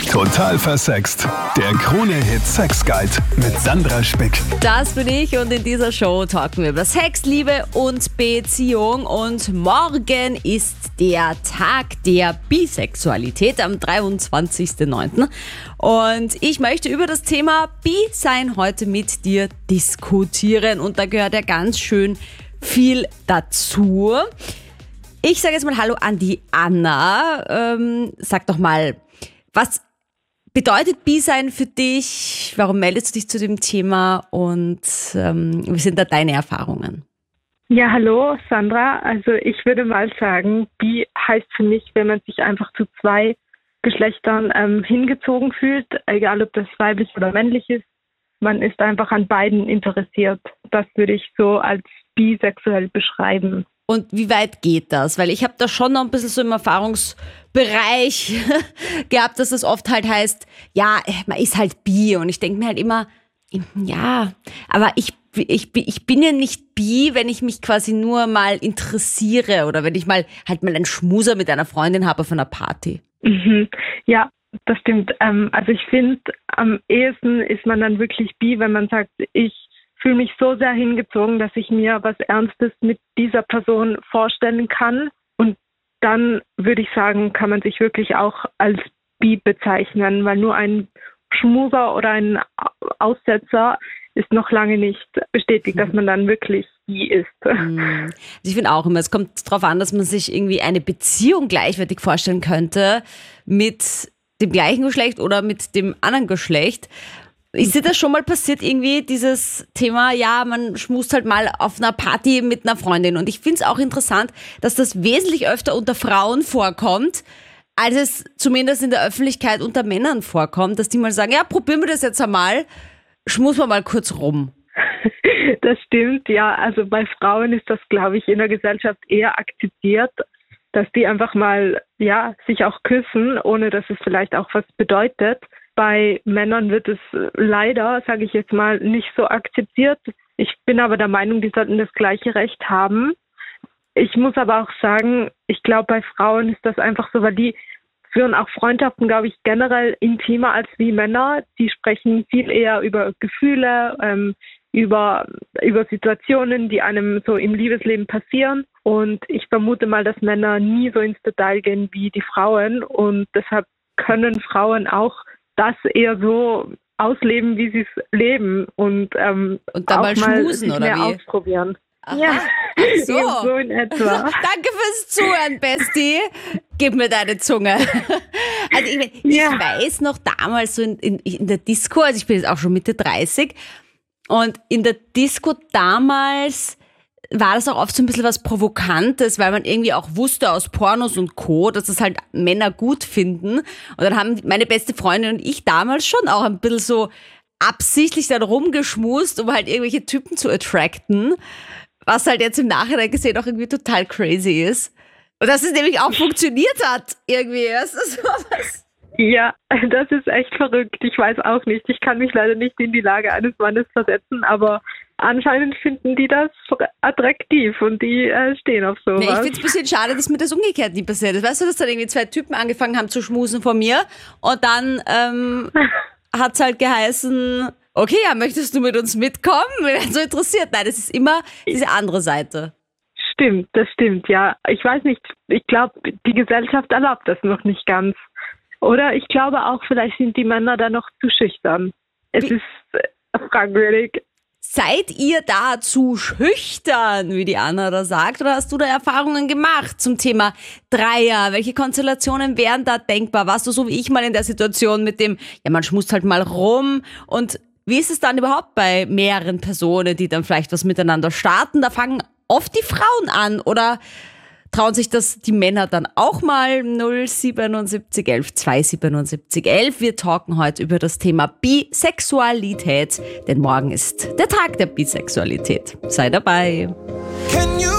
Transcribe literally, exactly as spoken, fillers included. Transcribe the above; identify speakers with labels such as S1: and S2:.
S1: Total versext. Der Krone-Hit Sex Guide mit Sandra Spick.
S2: Das bin ich und in dieser Show talken wir über Sex, Liebe und Beziehung. Und morgen ist der Tag der Bisexualität am dreiundzwanzigsten neunten Und ich möchte über das Thema Bi-Sein heute mit dir diskutieren. Und da gehört ja ganz schön viel dazu. Ich sage jetzt mal Hallo an die Anna. Ähm, sag doch mal, was bedeutet Bi-Sein für dich? Warum meldest du dich zu dem Thema? Und ähm, wie sind da deine Erfahrungen?
S3: Ja, hallo Sandra. Also ich würde mal sagen, Bi heißt für mich, wenn man sich einfach zu zwei Geschlechtern ähm, hingezogen fühlt, egal ob das weiblich oder männlich ist. Man ist einfach an beiden interessiert. Das würde ich so als bisexuell beschreiben.
S2: Und wie weit geht das? Weil ich habe da schon noch ein bisschen so im Erfahrungsbereich gehabt, dass das oft halt heißt, ja, man ist halt bi. Und ich denke mir halt immer, ja, aber ich, ich, ich bin ja nicht bi, wenn ich mich quasi nur mal interessiere oder wenn ich mal halt mal einen Schmuser mit einer Freundin habe auf einer Party.
S3: Mhm. Ja, das stimmt. Ähm, also ich finde, am ehesten ist man dann wirklich bi, wenn man sagt, ich fühle mich so sehr hingezogen, dass ich mir was Ernstes mit dieser Person vorstellen kann. Und dann würde ich sagen, kann man sich wirklich auch als bi bezeichnen, weil nur ein Schmuser oder ein Aussetzer ist noch lange nicht bestätigt, dass man dann wirklich bi ist.
S2: Also ich finde auch immer, es kommt darauf an, dass man sich irgendwie eine Beziehung gleichwertig vorstellen könnte mit dem gleichen Geschlecht oder mit dem anderen Geschlecht. Ist dir das schon mal passiert, irgendwie dieses Thema, ja, man schmust halt mal auf einer Party mit einer Freundin. Und ich finde es auch interessant, dass das wesentlich öfter unter Frauen vorkommt, als es zumindest in der Öffentlichkeit unter Männern vorkommt, dass die mal sagen, ja, probieren wir das jetzt einmal, schmusen wir mal kurz rum.
S3: Das stimmt, ja. Also bei Frauen ist das, glaube ich, in der Gesellschaft eher akzeptiert, dass die einfach mal, ja, sich auch küssen, ohne dass es vielleicht auch was bedeutet. Bei Männern wird es leider, sage ich jetzt mal, nicht so akzeptiert. Ich bin aber der Meinung, die sollten das gleiche Recht haben. Ich muss aber auch sagen, ich glaube, bei Frauen ist das einfach so, weil die führen auch Freundschaften, glaube ich, generell intimer als wie Männer. Die sprechen viel eher über Gefühle, ähm, über, über Situationen, die einem so im Liebesleben passieren. Und ich vermute mal, dass Männer nie so ins Detail gehen wie die Frauen. Und deshalb können Frauen auch das eher so ausleben, wie sie es leben und, ähm,
S2: und dann
S3: auch
S2: mal schmusen,
S3: mal
S2: oder
S3: mehr
S2: wie?
S3: Ausprobieren.
S2: Aha.
S3: Ja,
S2: Ach so.
S3: so in etwa.
S2: Danke fürs Zuhören, Bestie. Gib mir deine Zunge. Also ich, mein, ich
S3: Ja.
S2: weiß noch damals so in, in, in der Disco, also ich bin jetzt auch schon Mitte dreißig und in der Disco damals war das auch oft so ein bisschen was Provokantes, weil man irgendwie auch wusste aus Pornos und Co., dass das halt Männer gut finden. Und dann haben meine beste Freundin und ich damals schon auch ein bisschen so absichtlich dann rumgeschmust, um halt irgendwelche Typen zu attracten, was halt jetzt im Nachhinein gesehen auch irgendwie total crazy ist. Und dass es nämlich auch funktioniert hat, irgendwie. Das ist sowas.
S3: Ja, das ist echt verrückt. Ich weiß auch nicht. Ich kann mich leider nicht in die Lage eines Mannes versetzen, aber anscheinend finden die das attraktiv und die äh, stehen auf sowas.
S2: Nee, ich finde es ein bisschen schade, dass mir das umgekehrt nie passiert ist. Weißt du, dass dann irgendwie zwei Typen angefangen haben zu schmusen von mir und dann ähm, hat es halt geheißen, okay, ja, möchtest du mit uns mitkommen? Bin dann so interessiert. Nein, das ist immer diese andere Seite.
S3: Stimmt, das stimmt, ja. Ich weiß nicht, ich glaube, die Gesellschaft erlaubt das noch nicht ganz. Oder ich glaube auch, vielleicht sind die Männer da noch zu schüchtern. Es
S2: Wie?
S3: ist äh, fragwürdig.
S2: Seid ihr da zu schüchtern, wie die Anna da sagt, oder hast du da Erfahrungen gemacht zum Thema Dreier? Welche Konstellationen wären da denkbar? Warst du so wie ich mal in der Situation mit dem, ja, man schmust halt mal rum und wie ist es dann überhaupt bei mehreren Personen, die dann vielleicht was miteinander starten? Da fangen oft die Frauen an oder trauen sich das die Männer dann auch mal? null siebenundsiebzig elf zweihundertsiebenundsiebzig elf. Wir talken heute über das Thema Bisexualität, denn morgen ist der Tag der Bisexualität. Sei dabei.